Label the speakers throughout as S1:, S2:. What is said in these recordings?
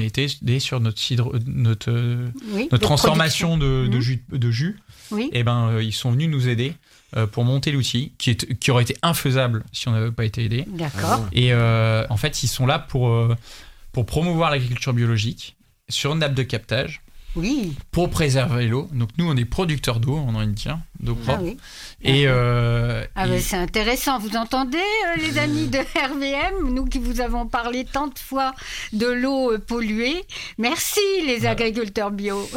S1: aidé sur notre transformation de jus.
S2: Oui.
S1: Et ils sont venus nous aider pour monter l'outil qui aurait été infaisable si on n'avait pas été aidé.
S2: D'accord.
S1: Et en fait, ils sont là pour promouvoir l'agriculture biologique sur une nappe de captage.
S2: Oui.
S1: Pour préserver l'eau. Donc nous, on est producteurs d'eau, on a envie de dire, d'eau propre.
S2: Oui.
S1: Et
S2: c'est intéressant. Vous entendez, les amis de RVM, nous qui vous avons parlé tant de fois de l'eau polluée. Merci, les agriculteurs bio.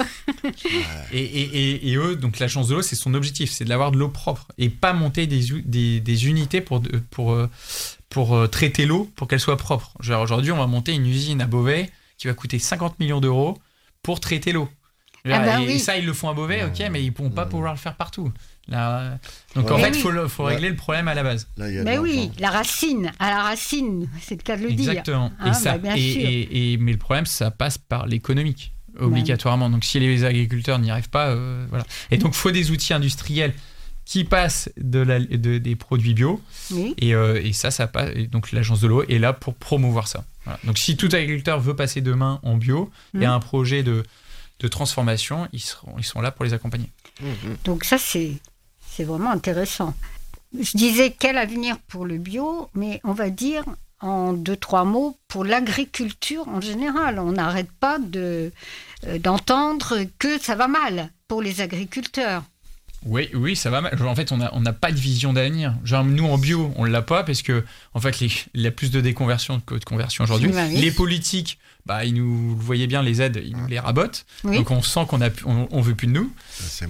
S1: Et eux, donc l'agence de l'eau, c'est son objectif, c'est d'avoir de l'eau propre et pas monter des unités pour traiter l'eau pour qu'elle soit propre. Genre, aujourd'hui, on va monter une usine à Beauvais qui va coûter 50 millions d'euros pour traiter l'eau. Et ça, ils le font à Beauvais, ok, mais ils ne pourront pas pouvoir le faire partout. Là, donc en fait, il faut régler le problème à la base.
S2: Mais oui, à la racine, c'est le cas de le dire.
S1: Exactement.
S2: Bien sûr.
S1: Mais le problème, ça passe par l'économique, obligatoirement. Donc si les agriculteurs n'y arrivent pas, voilà. Et donc, il faut des outils industriels qui passent des produits bio. Oui. Et ça passe. Et donc l'agence de l'eau est là pour promouvoir ça. Voilà. Donc si tout agriculteur veut passer demain en bio et a un projet de transformation, ils sont là pour les accompagner.
S2: Donc ça, c'est vraiment intéressant. Je disais quel avenir pour le bio, mais on va dire en 2-3 mots pour l'agriculture en général. On n'arrête pas d'entendre que ça va mal pour les agriculteurs.
S1: Oui, ça va mal. En fait, on n'a pas de vision d'avenir. Genre, nous, en bio, on ne l'a pas parce que, en fait, il y a plus de déconversion que de conversion aujourd'hui. Oui. Les politiques, vous voyez bien, les aides, ils nous les rabotent. Oui. Donc, on sent qu'on veut plus de nous.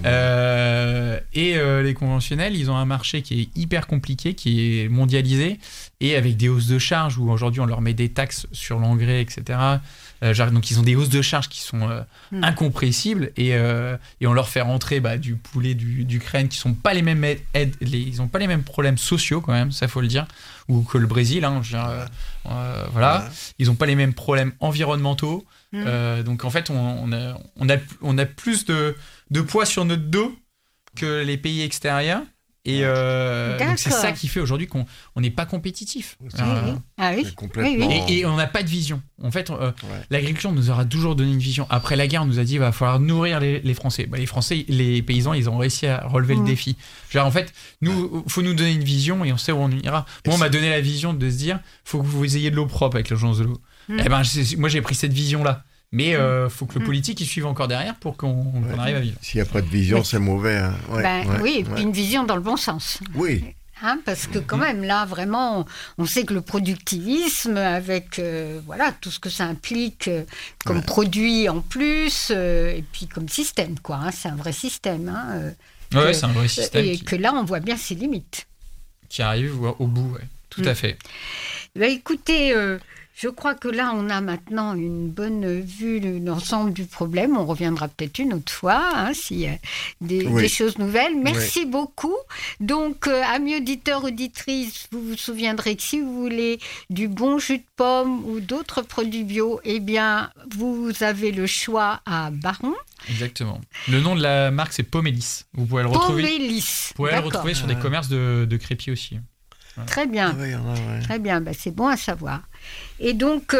S1: Les conventionnels, ils ont un marché qui est hyper compliqué, qui est mondialisé et avec des hausses de charges où aujourd'hui, on leur met des taxes sur l'engrais, etc. Donc ils ont des hausses de charges qui sont incompressibles et on leur fait rentrer du poulet d'Ukraine qui sont pas les mêmes aides, ils ont pas les mêmes problèmes sociaux quand même, ça faut le dire, ou que le Brésil, voilà. Ils ont pas les mêmes problèmes environnementaux. Donc en fait on a plus de poids sur notre dos que les pays extérieurs. Et donc c'est ça qui fait aujourd'hui qu'on n'est pas compétitif.
S3: Complètement.
S1: Et on n'a pas de vision. En fait, l'agriculture nous aura toujours donné une vision. Après la guerre, on nous a dit qu'il va falloir nourrir les Français. Les Français, les paysans, ils ont réussi à relever le défi. Genre, en fait, il faut nous donner une vision et on sait où on ira. Moi, on m'a donné la vision de se dire il faut que vous ayez de l'eau propre avec l'agence de l'eau. Moi, j'ai pris cette vision-là. Mais faut que le politique il suive encore derrière pour qu'on arrive à vivre.
S3: S'il n'y a pas de vision, c'est mauvais. Hein.
S2: Oui, et puis une vision dans le bon sens.
S3: Oui.
S2: Parce que quand même, là, vraiment, on sait que le productivisme, avec tout ce que ça implique comme produit en plus, et puis comme système, quoi. C'est un vrai système.
S1: C'est un vrai système.
S2: Et que là, on voit bien ses limites.
S1: Qui arrive au bout, tout à fait.
S2: Écoutez... je crois que là, on a maintenant une bonne vue de l'ensemble du problème. On reviendra peut-être une autre fois, s'il y a des choses nouvelles. Merci beaucoup. Donc, amis auditeurs, auditrices, vous vous souviendrez que si vous voulez du bon jus de pomme ou d'autres produits bio, vous avez le choix à Baron.
S1: Exactement. Le nom de la marque, c'est Pomélis. Vous pouvez le retrouver.
S2: Pomélis.
S1: Vous pouvez le retrouver sur des commerces de crépiers aussi.
S2: Voilà. Très bien. Très bien. C'est bon à savoir. Et donc,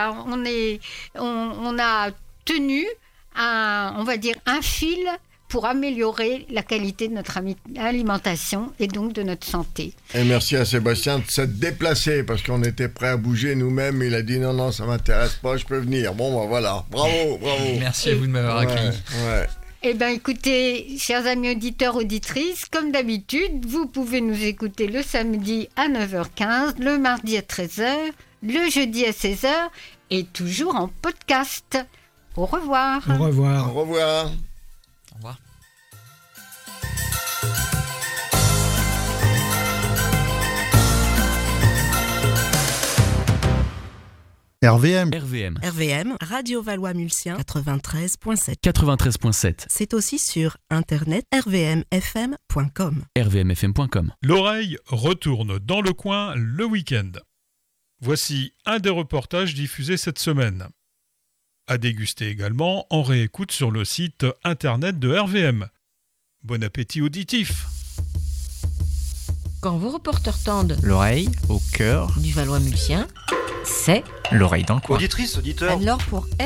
S2: on a tenu on va dire, un fil pour améliorer la qualité de notre alimentation et donc de notre santé.
S3: Et merci à Sébastien de s'être déplacé parce qu'on était prêts à bouger nous-mêmes. Il a dit non, ça ne m'intéresse pas, je peux venir. Bon, voilà. Bravo.
S1: Merci à vous de m'avoir accueilli.
S2: Écoutez, chers amis auditeurs, auditrices, comme d'habitude, vous pouvez nous écouter le samedi à 9h15, le mardi à 13h, le jeudi à 16h et toujours en podcast. Au revoir.
S3: Au revoir.
S1: Au revoir.
S4: RVM, Radio Valois-Mulsien, 93.7.
S5: 93.7.
S4: C'est aussi sur internet rvmfm.com.
S5: rvmfm.com.
S6: L'oreille retourne dans le coin le week-end. Voici un des reportages diffusés cette semaine. À déguster également en réécoute sur le site internet de RVM. Bon appétit auditif.
S7: Quand vos reporters tendent
S5: l'oreille au cœur
S7: du Valois-Mulsien, c'est
S5: l'oreille dans le coin.
S8: Auditrice, auditeur.
S7: Alors pour